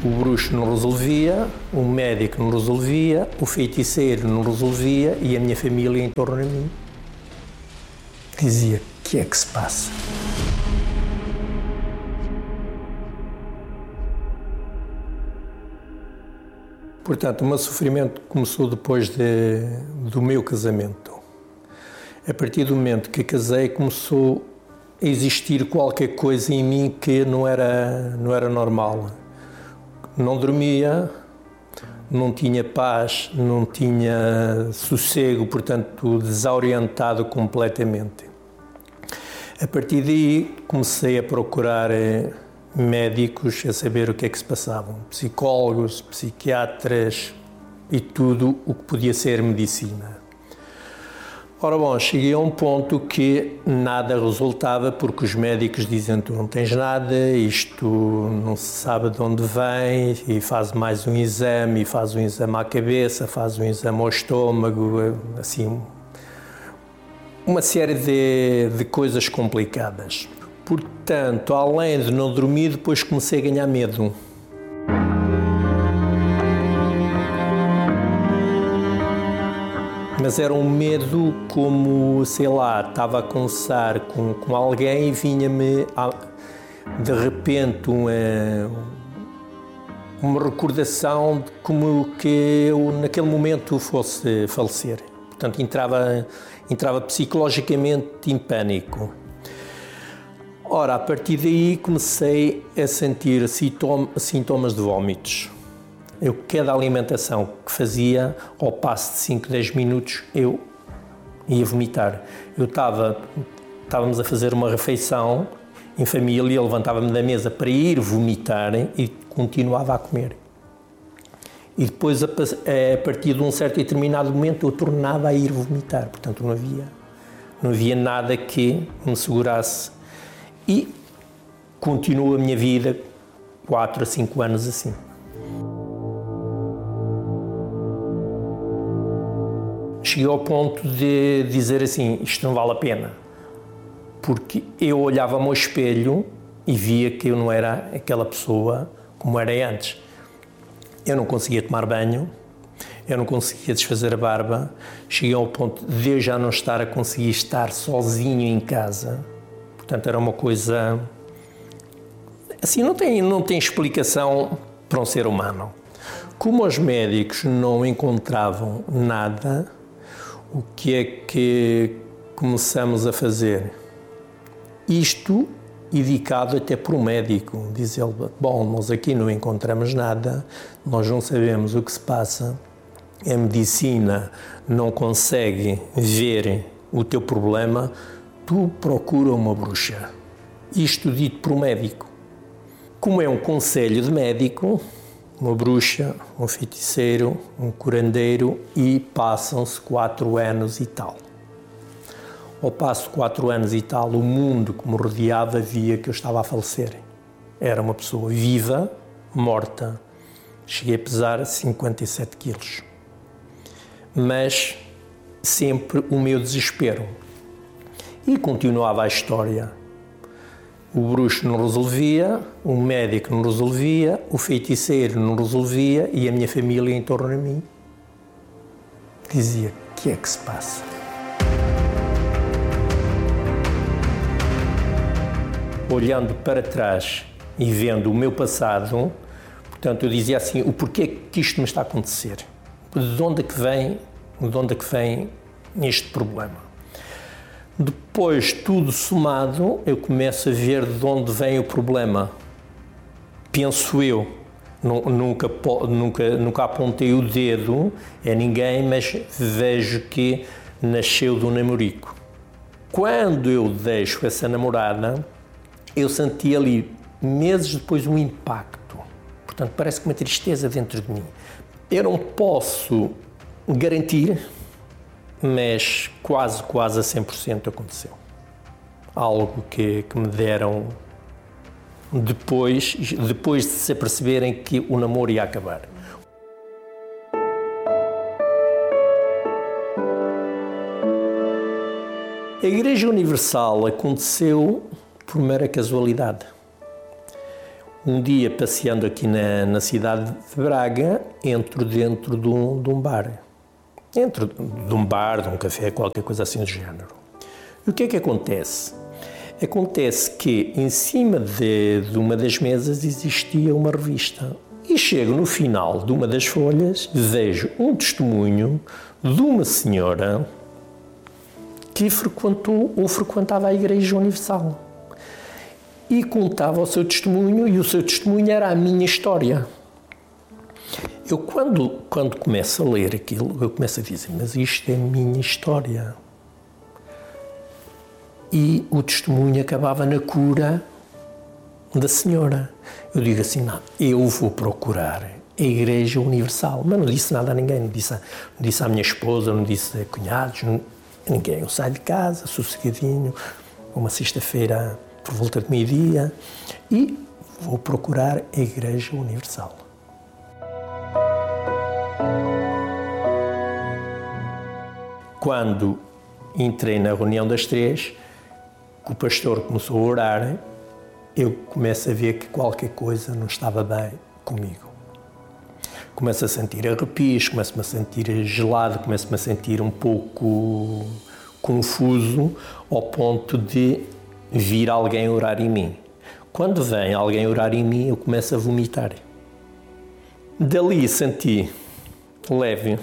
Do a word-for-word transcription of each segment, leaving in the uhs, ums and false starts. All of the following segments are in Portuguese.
O bruxo não resolvia, o médico não resolvia, o feiticeiro não resolvia e a minha família em torno de mim dizia: o que é que se passa? Portanto, o meu sofrimento começou depois de, do meu casamento. A partir do momento que casei, começou a existir qualquer coisa em mim que não era, não era normal. Não dormia, não tinha paz, não tinha sossego, portanto, desorientado completamente. A partir daí, comecei a procurar médicos, a saber o que é que se passava, psicólogos, psiquiatras e tudo o que podia ser medicina. Ora bom, cheguei a um ponto que nada resultava, porque os médicos dizem: tu não tens nada, isto não se sabe de onde vem, e faz mais um exame, e faz um exame à cabeça, faz um exame ao estômago, assim, uma série de, de coisas complicadas. Portanto, além de não dormir, depois comecei a ganhar medo. Mas era um medo como, sei lá, estava a conversar com, com alguém e vinha-me de repente uma, uma recordação de como que eu naquele momento fosse falecer. Portanto, entrava, entrava psicologicamente em pânico. Ora, a partir daí comecei a sentir sintomas de vômitos. Eu, cada alimentação que fazia, ao passo de cinco, dez minutos, eu ia vomitar. Eu estava, estávamos a fazer uma refeição em família, eu levantava-me da mesa para ir vomitar e continuava a comer. E depois, a, a partir de um certo e determinado momento, eu tornava a ir vomitar. Portanto, não havia, não havia nada que me segurasse. E continuo a minha vida quatro a cinco anos assim. Cheguei ao ponto de dizer assim: isto não vale a pena. Porque eu olhava-me ao espelho e via que eu não era aquela pessoa como era antes. Eu não conseguia tomar banho, eu não conseguia desfazer a barba. Cheguei ao ponto de eu já não estar a conseguir estar sozinho em casa. Portanto, era uma coisa... Assim, não tem, não tem explicação para um ser humano. Como os médicos não encontravam nada, o que é que começamos a fazer? Isto indicado até por um médico. Diz ele: bom, nós aqui não encontramos nada, nós não sabemos o que se passa, a medicina não consegue ver o teu problema, tu procura uma bruxa. Isto dito por um médico. Como é um conselho de médico, uma bruxa, um feiticeiro, um curandeiro, e passam-se quatro anos e tal. Ao passo de quatro anos e tal, o mundo que me rodeava via que eu estava a falecer. Era uma pessoa viva, morta. Cheguei a pesar cinquenta e sete quilos. Mas sempre o meu desespero. E continuava a história. O bruxo não resolvia, o médico não resolvia, o feiticeiro não resolvia e a minha família em torno de mim dizia: o que é que se passa? Olhando para trás e vendo o meu passado, portanto, eu dizia assim: o porquê que isto me está a acontecer? De onde é que vem, de onde é que vem este problema? Depois, tudo somado, eu começo a ver de onde vem o problema. Penso eu, nunca, nunca, nunca apontei o dedo a ninguém, mas vejo que nasceu do namorico. Quando eu deixo essa namorada, eu senti ali, meses depois, um impacto. Portanto, parece que uma tristeza dentro de mim. Eu não posso garantir, mas quase, quase a cem por cento aconteceu. Algo que, que me deram depois, depois de se aperceberem que o namoro ia acabar. A Igreja Universal aconteceu por mera casualidade. Um dia, passeando aqui na, na cidade de Braga, entro dentro de um, de um bar. Entro de um bar, de um café, qualquer coisa assim do género. E o que é que acontece? Acontece que em cima de, de uma das mesas existia uma revista. E chego no final de uma das folhas, vejo um testemunho de uma senhora que frequentou ou frequentava a Igreja Universal. E contava o seu testemunho, e o seu testemunho era a minha história. Eu, quando, quando começo a ler aquilo, eu começo a dizer, mas isto é a minha história. E o testemunho acabava na cura da senhora. Eu digo assim, não, eu vou procurar a Igreja Universal. Mas não disse nada a ninguém, não disse, não disse à minha esposa, não disse a cunhados, não, a ninguém. Eu saio de casa, sossegadinho, uma sexta-feira por volta de meio-dia, e vou procurar a Igreja Universal. Quando entrei na reunião das três, que o pastor começou a orar, eu começo a ver que qualquer coisa não estava bem comigo. Começo a sentir arrepios, começo-me a sentir gelado, começo-me a sentir um pouco confuso, ao ponto de vir alguém orar em mim. Quando vem alguém orar em mim, eu começo a vomitar. Dali senti leve,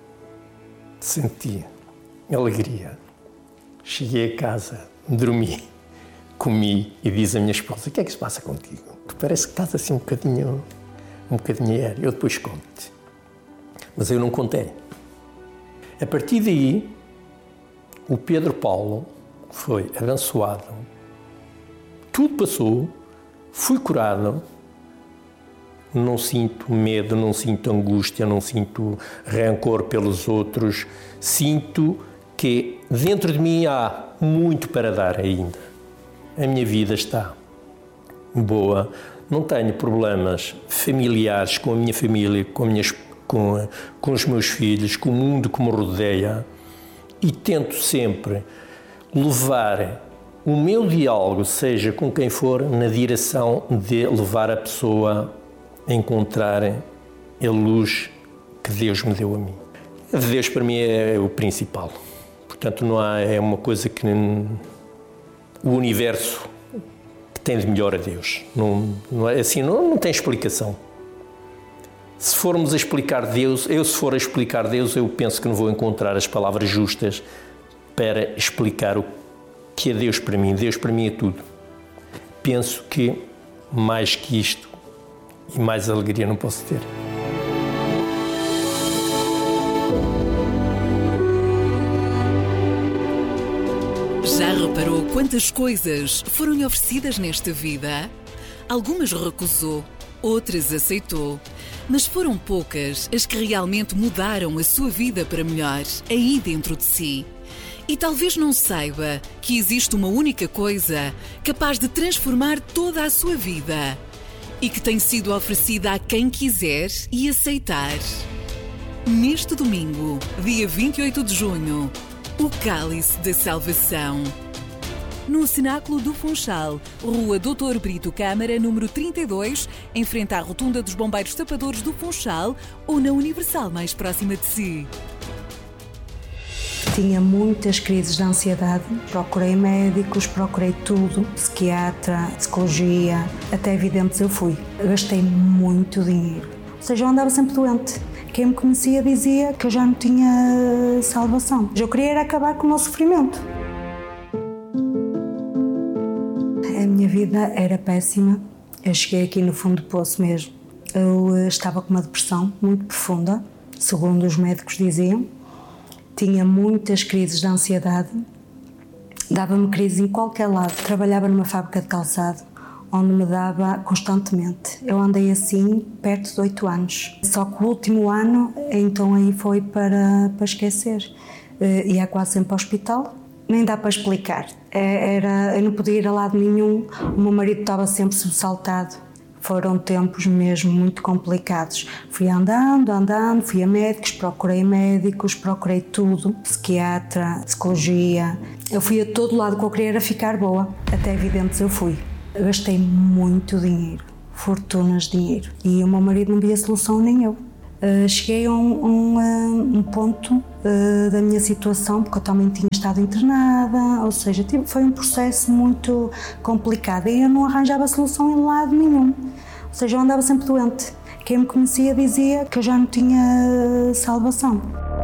senti alegria. Cheguei a casa, dormi, comi e diz a minha esposa, o que é que se passa contigo? Tu parece que estás assim um bocadinho, um bocadinho aéreo. Eu depois conto-te. Mas eu não contei. A partir daí, o Pedro Paulo foi abençoado, tudo passou, fui curado, não sinto medo, não sinto angústia, não sinto rancor pelos outros, sinto que dentro de mim há muito para dar ainda. A minha vida está boa, não tenho problemas familiares com a minha família, com, a minha, com, com os meus filhos, com o mundo que me rodeia, e tento sempre levar o meu diálogo, seja com quem for, na direção de levar a pessoa a encontrar a luz que Deus me deu a mim. Deus para mim é o principal. Portanto, não há, é uma coisa que o universo que tem de melhor a Deus. Não, não é assim, não, não tem explicação. Se formos a explicar Deus, eu se for a explicar Deus, eu penso que não vou encontrar as palavras justas para explicar o que é Deus para mim. Deus para mim é tudo. Penso que mais que isto e mais alegria não posso ter. Já reparou quantas coisas foram-lhe oferecidas nesta vida? Algumas recusou, outras aceitou. Mas foram poucas as que realmente mudaram a sua vida para melhor, aí dentro de si. E talvez não saiba que existe uma única coisa capaz de transformar toda a sua vida e que tem sido oferecida a quem quiser e aceitar. Neste domingo, dia vinte e oito de junho, o Cálice da Salvação. No Cenáculo do Funchal, Rua doutor Brito Câmara, número trinta e dois, em frente à Rotunda dos Bombeiros Tapadores do Funchal, ou na Universal mais próxima de si. Tinha muitas crises de ansiedade, procurei médicos, procurei tudo, psiquiatra, psicologia, até videntes eu fui. Gastei muito dinheiro, ou seja, eu andava sempre doente. Quem me conhecia dizia que eu já não tinha salvação. Eu queria era acabar com o meu sofrimento. A minha vida era péssima, eu cheguei aqui no fundo do poço mesmo. Eu estava com uma depressão muito profunda, segundo os médicos diziam. Tinha muitas crises de ansiedade, dava-me crise em qualquer lado. Trabalhava numa fábrica de calçado, onde me dava constantemente. Eu andei assim perto de oito anos. Só que o último ano, então aí foi para, para esquecer. Ia quase sempre ao hospital. Nem dá para explicar. Era, eu não podia ir a lado nenhum, o meu marido estava sempre sobressaltado. Foram tempos mesmo muito complicados. Fui andando, andando, fui a médicos, procurei médicos, procurei tudo, psiquiatra, psicologia. Eu fui a todo lado, que eu queria era ficar boa. Até videntes eu fui. Eu gastei muito dinheiro. fortunas de dinheiro. E o meu marido não via solução, nem eu. Uh, cheguei a um, um, uh, um ponto uh, da minha situação, porque eu também tinha estado internada, ou seja, tipo, foi um processo muito complicado e eu não arranjava solução em lado nenhum. Ou seja, eu andava sempre doente. Quem me conhecia dizia que eu já não tinha salvação.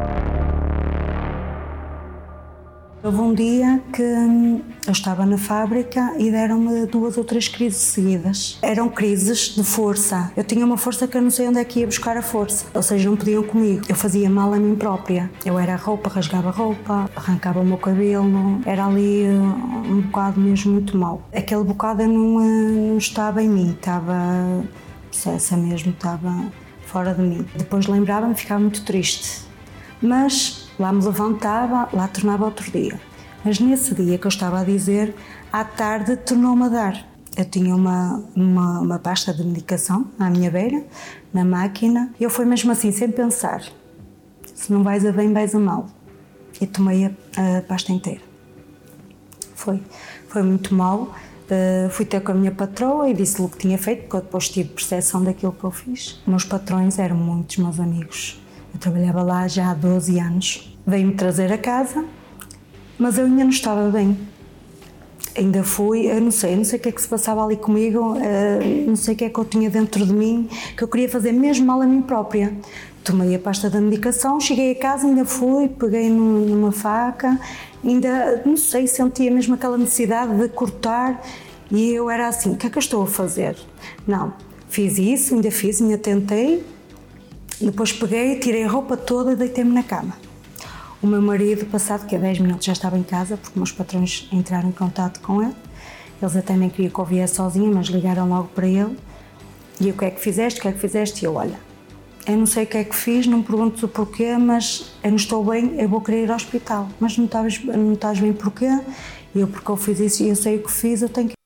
Houve um dia que eu estava na fábrica e deram-me duas ou três crises seguidas. Eram crises de força. Eu tinha uma força que eu não sei onde é que ia buscar a força. Ou seja, não podiam comigo. Eu fazia mal a mim própria. Eu era roupa, rasgava roupa, arrancava o meu cabelo. Era ali um bocado mesmo muito mal. Aquele bocado eu não, não estava em mim. Estava... essa mesmo estava fora de mim. Depois lembrava-me e ficava muito triste. Mas... lá me levantava, lá tornava outro dia. Mas nesse dia que eu estava a dizer, à tarde tornou-me a dar. Eu tinha uma, uma, uma pasta de medicação à minha beira, na máquina, e eu fui mesmo assim, sem pensar. Se não vais a bem, vais a mal. E tomei a, a pasta inteira. Foi, foi muito mal. Uh, fui ter com a minha patroa e disse-lhe o que tinha feito, porque eu depois tive percepção daquilo que eu fiz. Meus patrões eram muitos meus amigos. Eu trabalhava lá já há doze anos. Veio-me trazer a casa, mas eu ainda não estava bem. Ainda fui, eu não sei, não sei o que é que se passava ali comigo, não sei o que é que eu tinha dentro de mim, que eu queria fazer mesmo mal a mim própria. Tomei a pasta da medicação, cheguei a casa, ainda fui, peguei numa faca, ainda, não sei, sentia mesmo aquela necessidade de cortar e eu era assim, o que é que eu estou a fazer? Não, fiz isso, ainda fiz, ainda tentei, depois peguei, tirei a roupa toda e deitei-me na cama. O meu marido, passado que a dez minutos já estava em casa, porque meus patrões entraram em contato com ele. Eles até nem queriam que eu viesse sozinha, mas ligaram logo para ele. E eu, o que é que fizeste? O que é que fizeste? E eu, olha, eu não sei o que é que fiz, não me pergunto o porquê, mas eu não estou bem, eu vou querer ir ao hospital. Mas não estás, não estás bem porquê? E eu, porque eu fiz isso e eu sei o que fiz, eu tenho que